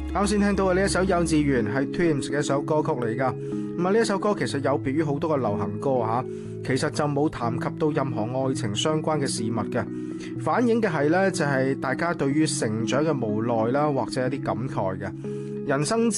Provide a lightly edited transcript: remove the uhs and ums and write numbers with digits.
啱先聽到嘅呢一首幼稚園係 Twins 嘅一首歌曲嚟噶。咁啊，呢一首歌其實有別於好多嘅流行歌吓，其實就冇談及到任何愛情相關嘅事物嘅，反映嘅係呢，就係大家對於成長嘅無奈啦，或者一啲感慨嘅人生。